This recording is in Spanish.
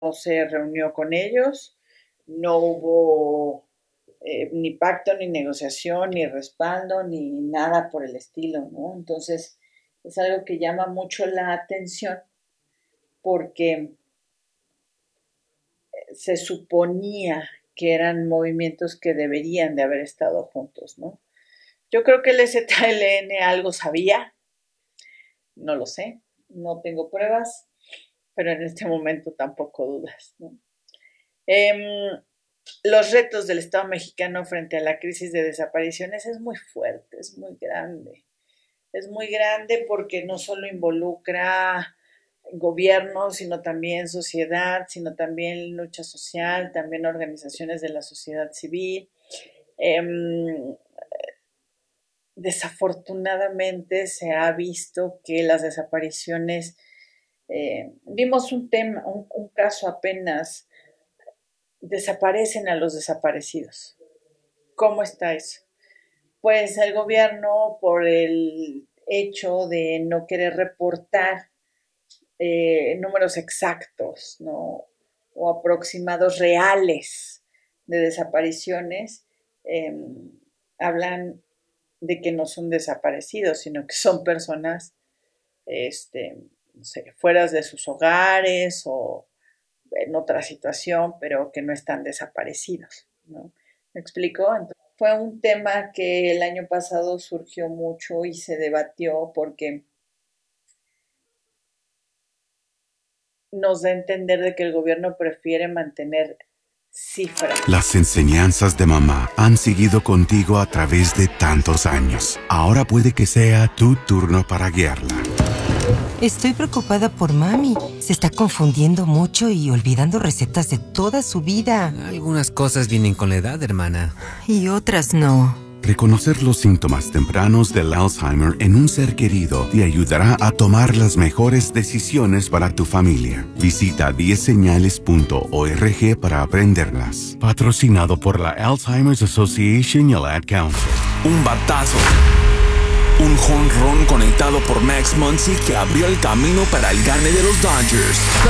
no se reunió con ellos, no hubo ni pacto, ni negociación, ni respaldo, ni nada por el estilo, ¿no? Entonces, es algo que llama mucho la atención porque se suponía que eran movimientos que deberían de haber estado juntos, ¿no? Yo creo que el ZLN algo sabía, no lo sé, no tengo pruebas, pero en este momento tampoco dudas, ¿no? Los retos del Estado mexicano frente a la crisis de desapariciones es muy fuerte, es muy grande. Es muy grande porque no solo involucra gobierno, sino también sociedad, sino también lucha social, también organizaciones de la sociedad civil. Eh, Desafortunadamente se ha visto que las desapariciones, vimos un caso apenas, desaparecen a los desaparecidos. ¿Cómo está eso? Pues el gobierno, por el hecho de no querer reportar números exactos, ¿no? O aproximados reales de desapariciones, eh, hablan de que no son desaparecidos, sino que son personas no sé, fuera de sus hogares o en otra situación, pero que no están desaparecidos, ¿no? ¿Me explico? Entonces, fue un tema que el año pasado surgió mucho y se debatió porque nos da a entender de que el gobierno prefiere mantener cifras. Las enseñanzas de mamá han seguido contigo a través de tantos años. Ahora puede que sea tu turno para guiarla. Estoy preocupada por mami. Se está confundiendo mucho y olvidando recetas de toda su vida. Algunas cosas vienen con la edad, hermana. Y otras no. Reconocer los síntomas tempranos del Alzheimer en un ser querido te ayudará a tomar las mejores decisiones para tu familia. Visita 10señales.org para aprenderlas. Patrocinado por la Alzheimer's Association y el Ad Council. Un batazo. Un jonrón conectado por Max Muncy que abrió el camino para el gane de los Dodgers.